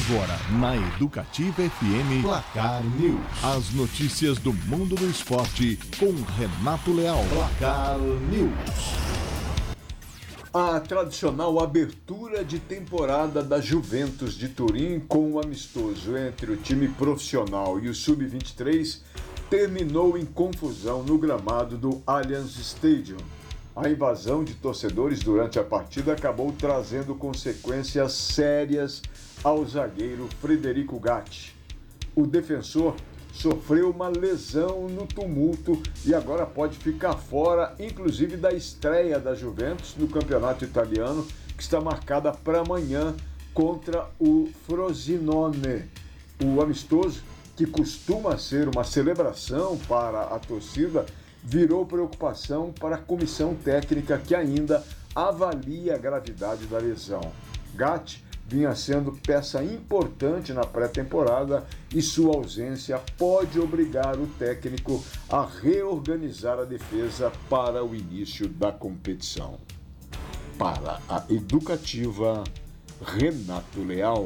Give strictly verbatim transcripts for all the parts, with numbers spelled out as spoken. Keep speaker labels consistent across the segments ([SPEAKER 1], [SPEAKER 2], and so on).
[SPEAKER 1] Agora, na Educativa F M, Placar News. As notícias do mundo do esporte com Renato Leal. Placar News.
[SPEAKER 2] A tradicional abertura de temporada da Juventus de Turim com um amistoso entre o time profissional e o sub vinte e três terminou em confusão no gramado do Allianz Stadium. A invasão de torcedores durante a partida acabou trazendo consequências sérias ao zagueiro Federico Gatti. O defensor sofreu uma lesão no tumulto e agora pode ficar fora, inclusive da estreia da Juventus no campeonato italiano, que está marcada para amanhã contra o Frosinone. O amistoso, que costuma ser uma celebração para a torcida, virou preocupação para a comissão técnica, que ainda avalia a gravidade da lesão. Gatti vinha sendo peça importante na pré-temporada e sua ausência pode obrigar o técnico a reorganizar a defesa para o início da competição. Para a Educativa, Renato Leal.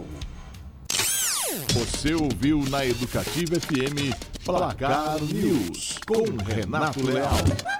[SPEAKER 1] Você ouviu na Educativa F M Placar News com Renato Leal.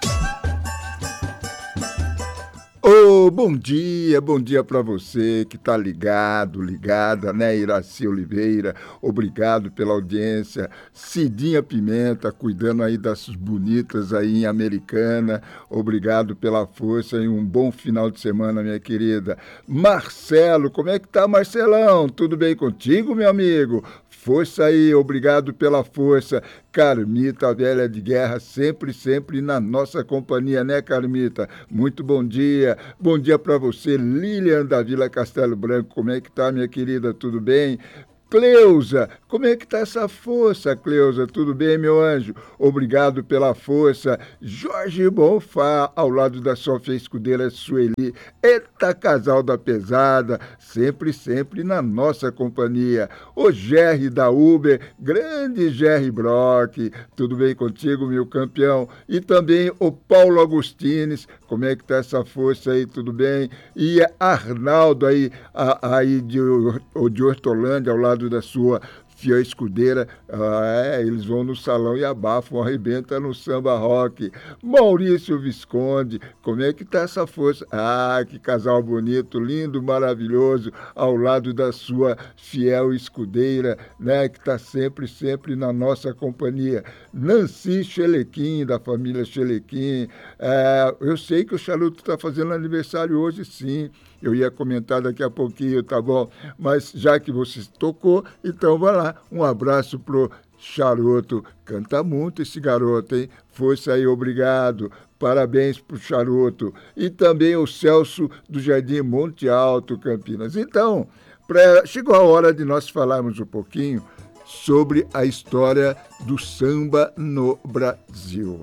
[SPEAKER 3] Ô, oh, bom dia, bom dia para você que tá ligado, ligada, né, Iraci Oliveira, obrigado pela audiência, Cidinha Pimenta, cuidando aí das bonitas aí em Americana, obrigado pela força e um bom final de semana, minha querida. Marcelo, como é que tá, Marcelão? Tudo bem contigo, meu amigo? Força aí, obrigado pela força. Carmita, velha de guerra, sempre, sempre na nossa companhia, né, Carmita? Muito bom dia. Bom dia para você, Lilian da Vila Castelo Branco. Como é que tá, minha querida? Tudo bem? Cleusa, como é que tá essa força, Cleusa? Tudo bem, meu anjo? Obrigado pela força. Jorge Bonfá, ao lado da Sofia Escudeira Sueli. Eita, casal da pesada, sempre, sempre na nossa companhia. O Gerry da Uber, grande Gerry Brock, tudo bem contigo, meu campeão? E também o Paulo Agostines, como é que tá essa força aí, tudo bem? E Arnaldo aí, aí de, de Hortolândia, ao lado da sua fiel escudeira, ah, é, eles vão no salão e abafam, arrebenta no samba rock. Maurício Visconde, como é que tá essa força? Ah, que casal bonito, lindo, maravilhoso, ao lado da sua fiel escudeira, né, que tá sempre, sempre na nossa companhia. Nancy Chelequim, da família Chelequim, é, eu sei que o Charuto tá fazendo aniversário hoje, sim. Eu ia comentar daqui a pouquinho, tá bom? Mas já que você tocou, então vai lá. Um abraço pro Charuto. Canta muito esse garoto, hein? Força aí, obrigado. Parabéns pro Charuto. E também o Celso do Jardim Monte Alto, Campinas. Então, pra... chegou a hora de nós falarmos um pouquinho sobre a história do samba no Brasil.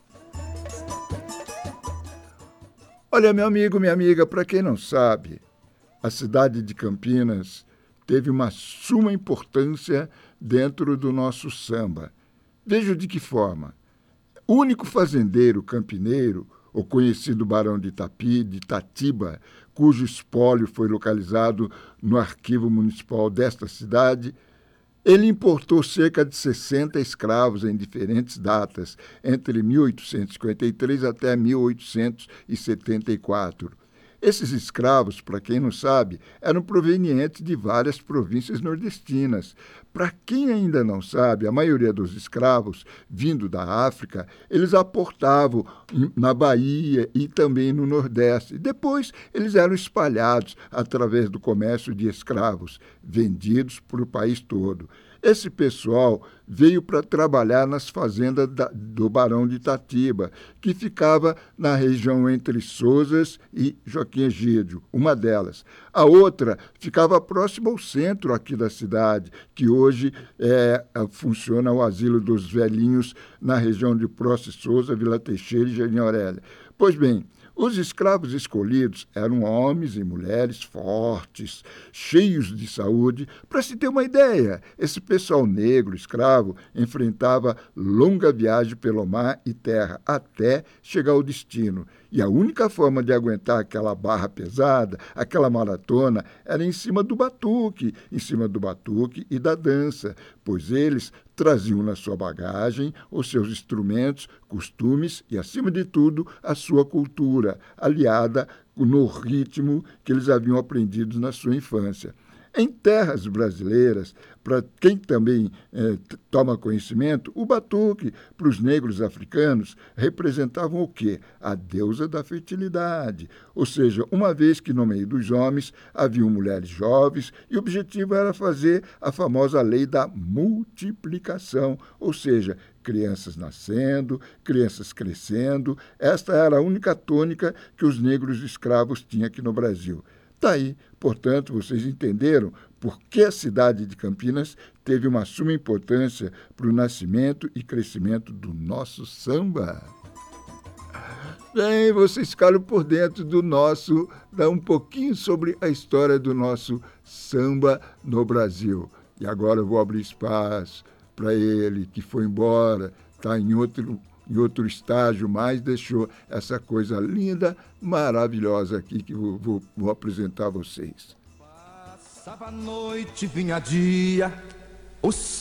[SPEAKER 3] Olha, meu amigo, minha amiga, para quem não sabe, a cidade de Campinas teve uma suma importância dentro do nosso samba. Veja de que forma. O único fazendeiro campineiro, o conhecido Barão de Itapi, de Itatiba, cujo espólio foi localizado no arquivo municipal desta cidade, ele importou cerca de sessenta escravos em diferentes datas, entre mil oitocentos e cinquenta e três até mil oitocentos e setenta e quatro. Esses escravos, para quem não sabe, eram provenientes de várias províncias nordestinas. Para quem ainda não sabe, a maioria dos escravos, vindo da África, eles aportavam na Bahia e também no Nordeste. Depois, eles eram espalhados através do comércio de escravos, vendidos para o país todo. Esse pessoal veio para trabalhar nas fazendas da, do Barão de Itatiba, que ficava na região entre Sousas e Joaquim Egídio, uma delas. A outra ficava próxima ao centro aqui da cidade, que hoje é, funciona o Asilo dos Velhinhos, na região de Proce Souza, Vila Teixeira e Jardim Aurélia. Pois bem, os escravos escolhidos eram homens e mulheres fortes, cheios de saúde. Para se ter uma ideia, esse pessoal negro, escravo, enfrentava longa viagem pelo mar e terra até chegar ao destino. E a única forma de aguentar aquela barra pesada, aquela maratona, era em cima do batuque, em cima do batuque e da dança, pois eles traziam na sua bagagem os seus instrumentos, costumes e, acima de tudo, a sua cultura, aliada no ritmo que eles haviam aprendido na sua infância. Em terras brasileiras, para quem também eh, toma conhecimento, o batuque, para os negros africanos, representavam o quê? A deusa da fertilidade. Ou seja, uma vez que no meio dos homens haviam mulheres jovens, e o objetivo era fazer a famosa lei da multiplicação, ou seja, crianças nascendo, crianças crescendo. Esta era a única tônica que os negros escravos tinham aqui no Brasil. Daí, portanto, vocês entenderam por que a cidade de Campinas teve uma suma importância para o nascimento e crescimento do nosso samba. Bem, vocês ficaram por dentro do nosso, dá um pouquinho sobre a história do nosso samba no Brasil. E agora eu vou abrir espaço para ele, que foi embora, está em outro em outro estágio, mas deixou essa coisa linda, maravilhosa aqui que eu vou, vou apresentar a vocês.
[SPEAKER 4] Passava a noite, vinha dia, o